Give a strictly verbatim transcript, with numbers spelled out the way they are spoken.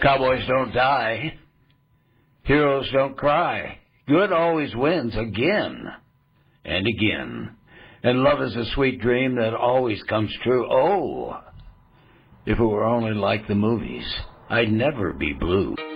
Cowboys don't die. Heroes don't cry. Good always wins again and again. And love is a sweet dream that always comes true. Oh, if it were only like the movies, I'd never be blue.